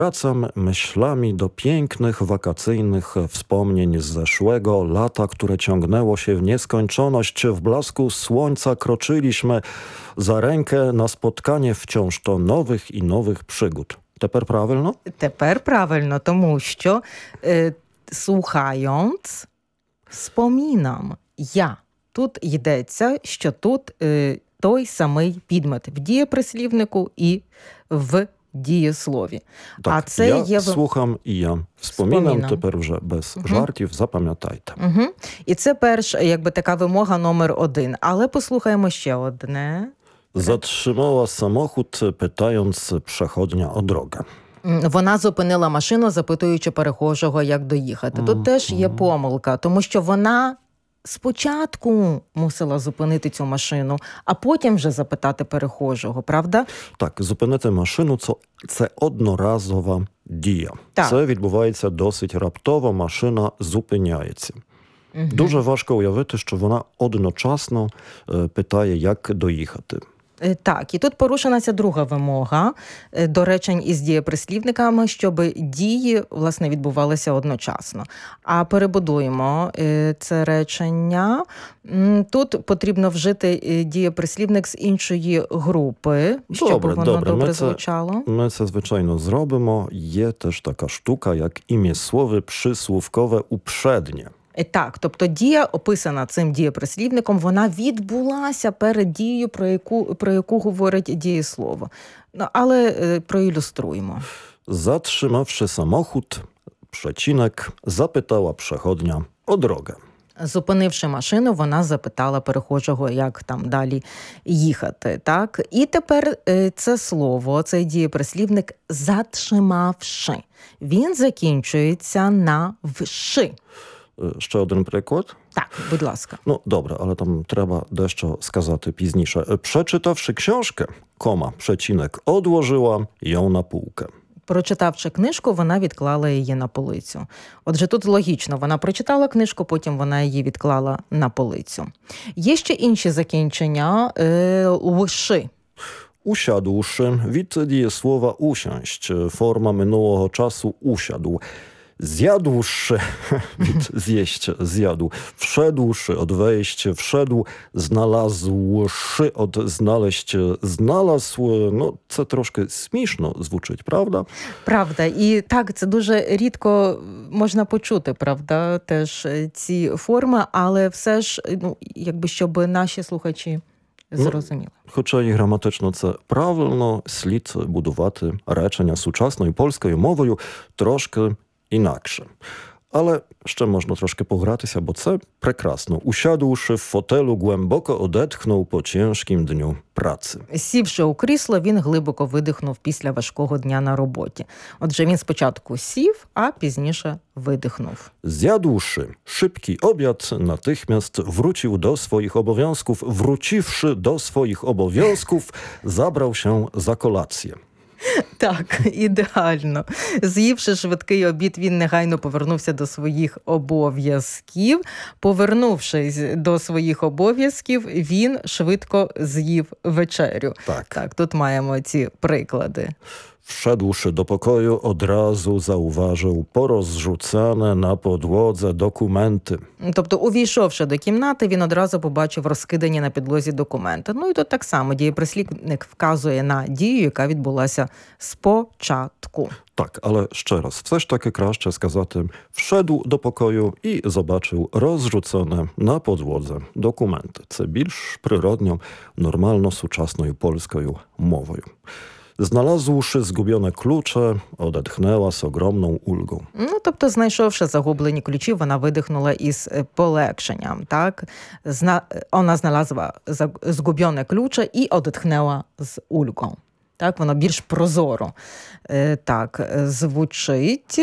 Wracam myślami do pięknych, wakacyjnych wspomnień z zeszłego lata, które ciągnęło się w nieskończoność. W blasku słońca kroczyliśmy za rękę na spotkanie wciąż to nowych і нових przygód. Тепер правильно? Тепер правильно, тому що, слухаючи, спомінам я. Тут йдеться, що тут той самий підмет в дієприслівнику і в дієслові. Так, а це я є... слухам і я вспомінам, тепер вже без жартів, запам'ятайте. І це перша, якби така вимога номер 1. Але послухаємо ще одне. Zatrzymała samochód, pytając przechodnia o drogę. Вона зупинила машину, запитуючи перехожого, як доїхати. Тут теж є помилка, тому що вона спочатку мусила зупинити цю машину, а потім вже запитати перехожого, правда? Так, зупинити машину – це одноразова дія. Так. Це відбувається досить раптово, машина зупиняється. Дуже важко уявити, що вона одночасно питає, як доїхати. Так, і тут порушена ця друга вимога до речень із дієприслівниками, щоб дії, власне, відбувалися одночасно. А перебудуємо це речення. Тут потрібно вжити дієприслівник з іншої групи, щоб воно добре звучало. Ми це, звичайно, зробимо. Є теж така штука, як ім'єслове присłówkowe uprzednie. Так, тобто дія, описана цим дієприслівником, вона відбулася перед дією, про яку говорить дієслово. Але проілюструємо. Zatrzymawszy samochód, przecinek, zapytała przechodnia o drogę. Зупинивши машину, вона запитала перехожого, як там далі їхати. Так? І тепер це слово, цей дієприслівник «заtrzymавши». Він закінчується на «вши». Ще один приклад? Так, будь ласка. Ну, добре, але там треба дещо сказати пізніше. Przeczytawszy książkę, przecinek, odłożyła ją na półkę. Прочитавши книжку, вона відклала її на полицю. Отже, тут логічно, вона прочитала книжку, потім вона її відклала на полицю. Є ще інші закінчення «лши». Usiadłszy, від дієслова usiąść, forma минулого часу usiadł. Zjadłszy, від zjeść, zjadł. Wszedłszy, od wejść, wszedł. Znalazłszy, od znaleźć, znalazł. Ну, це трошки смішно звучить, правда? Правда. І так, це дуже рідко можна почути, правда, теж ці форми, але все ж, ну, якби, щоб наші слухачі зрозуміли. Хоча і граматично це правильно, слід будувати речення сучасною польською мовою трошки інакше. Але ще можна трошки погратися, бо це прекрасно. Usiadłszy w fotelu, głęboko odetchnął po ciężkim dniu pracy. Сівши у крісло, він глибоко видихнув після важкого дня на роботі. Отже, він спочатку сів, а пізніше видихнув. Zjadłszy szybki obiad, natychmiast wrócił do swoich obowiązków. Wróciwszy do swoich obowiązków, zabrał się za kolację. Так, ідеально. З'ївши швидкий обід, він негайно повернувся до своїх обов'язків. Повернувшись до своїх обов'язків, він швидко з'їв вечерю. Так, тут маємо ці приклади. Wszedłszy do pokoju, od razu zauważył porozrzucane na podłodze dokumenty. Тобто, увійшовши до кімнати, він одразу побачив розкидані на підлозі документи. Ну і тут так само дієприслівник вказує на дію, яка відбулася спочатку. Так, ale ще раз, все ж таки краще сказати «wszedł do pokoju» і zobaczył розрzucone на podłodze dokumenty. Це більш природньо, нормально сучасною польською мовою. Znalazłszy zgubione klucze, odetchnęła z ogromną ulgą. Ну, тобто, знайшовши загублені ключі, вона видихнула із полегшенням, так? Вона знalazła zgubione klucze i odetchnęła z ulgą. Так, воно більш прозоро. Так, звучить.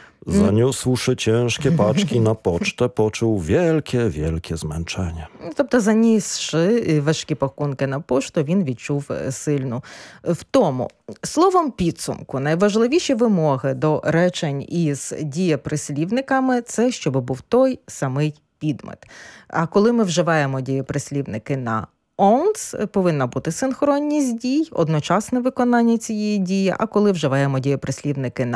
Zaniósłszy ciężkie paczki na pocztę, poczuł wielkie, wielkie zmęczenie. Тобто, занісши важкі пакунки на пошту, він відчув сильну втому. Словом підсумку, найважливіші вимоги до речень із дієприслівниками – це, щоб був той самий підмет. А коли ми вживаємо дієприслівники на «онц», повинна бути синхронність дій, одночасне виконання цієї дії, а коли вживаємо дієприслівники на